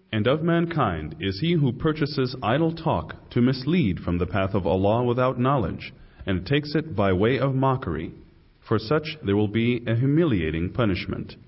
And of mankind is he who purchases idle talk to mislead from the path of Allah without knowledge, and takes it by way of mockery. For such there will be a humiliating punishment.